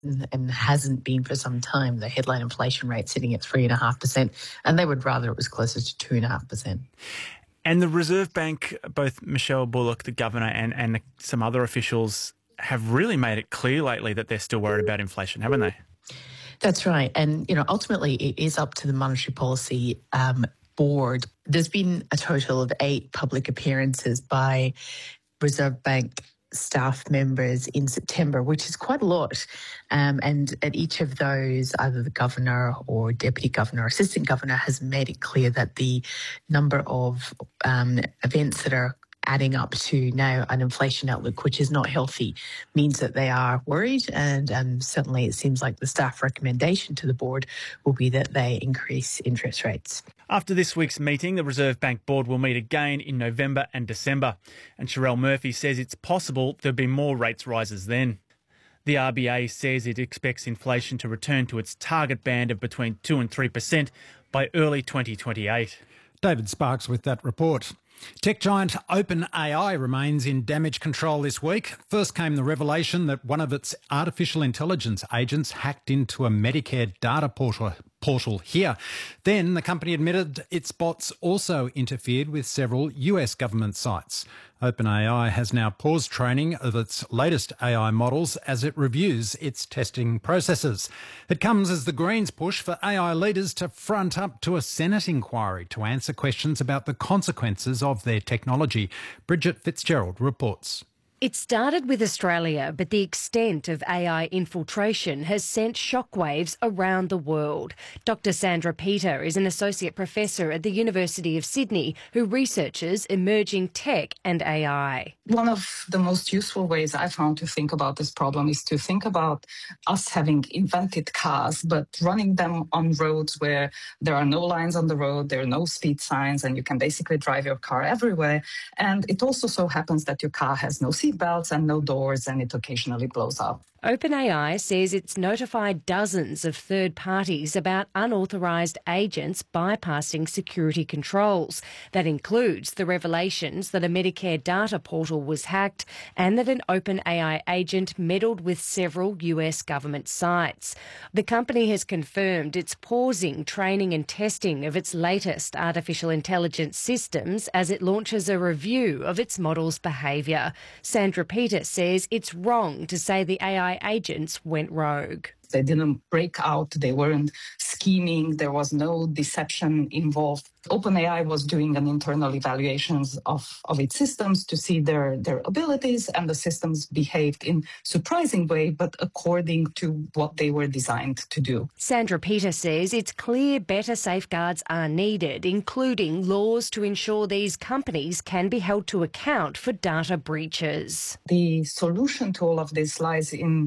and hasn't been for some time. The headline inflation rate sitting at 3.5%, and they would rather it was closer to 2.5%. And the Reserve Bank, both Michelle Bullock, the governor, and some other officials have really made it clear lately that they're still worried about inflation, haven't they? That's right. And, ultimately it is up to the Monetary Policy Board. There's been a total of 8 public appearances by Reserve Bank staff members in September, which is quite a lot. And at each of those, either the governor or deputy governor or assistant governor has made it clear that the number of events that are adding up to now an inflation outlook which is not healthy means that they are worried, and certainly it seems like the staff recommendation to the board will be that they increase interest rates. After this week's meeting, the Reserve Bank board will meet again in November and December, and Sherelle Murphy says it's possible there'll be more rates rises then. The RBA says it expects inflation to return to its target band of between 2 and 3% by early 2028. David Sparks with that report. Tech giant OpenAI remains in damage control this week. First came the revelation that one of its artificial intelligence agents hacked into a Medicare data portal here. Then the company admitted its bots also interfered with several US government sites. OpenAI has now paused training of its latest AI models as it reviews its testing processes. It comes as the Greens push for AI leaders to front up to a Senate inquiry to answer questions about the consequences of their technology. Bridget Fitzgerald reports. It started with Australia, but the extent of AI infiltration has sent shockwaves around the world. Dr. Sandra Peter is an associate professor at the University of Sydney who researches emerging tech and AI. One of the most useful ways I found to think about this problem is to think about us having invented cars, but running them on roads where there are no lines on the road, there are no speed signs, and you can basically drive your car everywhere. And it also so happens that your car has no seat belts and no doors, and it occasionally blows up. OpenAI says it's notified dozens of third parties about unauthorised agents bypassing security controls. That includes the revelations that a Medicare data portal was hacked and that an OpenAI agent meddled with several US government sites. The company has confirmed it's pausing training and testing of its latest artificial intelligence systems as it launches a review of its model's behaviour. Sandra Peter says it's wrong to say the AI agents went rogue. They didn't break out, they weren't scheming, there was no deception involved. OpenAI was doing an internal evaluations of its systems to see their abilities, and the systems behaved in surprising way, but according to what they were designed to do. Sandra Peter says it's clear better safeguards are needed, including laws to ensure these companies can be held to account for data breaches. The solution to all of this lies in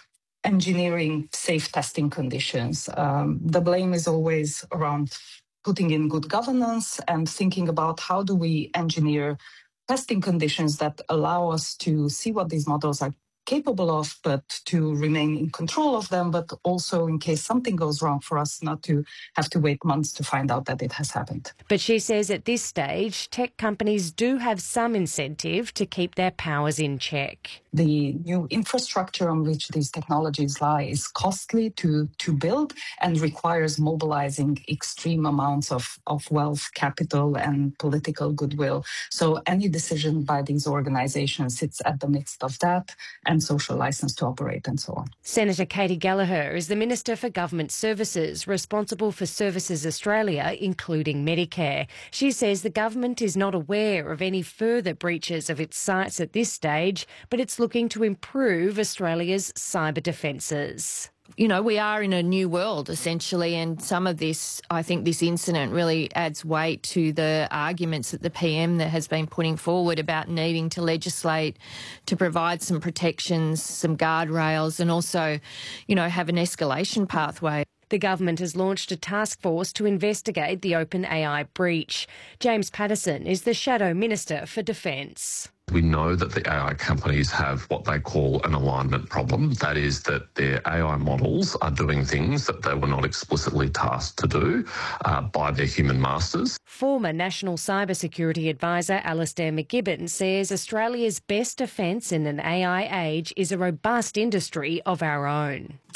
engineering safe testing conditions. The blame is always around putting in good governance and thinking about how do we engineer testing conditions that allow us to see what these models are capable of, but to remain in control of them, but also in case something goes wrong for us not to have to wait months to find out that it has happened. But she says at this stage, tech companies do have some incentive to keep their powers in check. The new infrastructure on which these technologies lie is costly to build and requires mobilizing extreme amounts of wealth, capital, and political goodwill. So any decision by these organizations sits at the midst of that, and social license to operate and so on. Senator Katie Gallagher is the Minister for Government Services, responsible for Services Australia, including Medicare. She says the government is not aware of any further breaches of its sites at this stage, but it's looking to improve Australia's cyber defences. You know, we are in a new world, essentially, and some of this, I think this incident really adds weight to the arguments that the PM that has been putting forward about needing to legislate to provide some protections, some guardrails, and also, you know, have an escalation pathway. The government has launched a task force to investigate the OpenAI breach. James Patterson is the Shadow Minister for Defence. We know that the AI companies have what they call an alignment problem. That is that their AI models are doing things that they were not explicitly tasked to do by their human masters. Former National Cybersecurity Advisor Alastair McGibbon says Australia's best defence in an AI age is a robust industry of our own.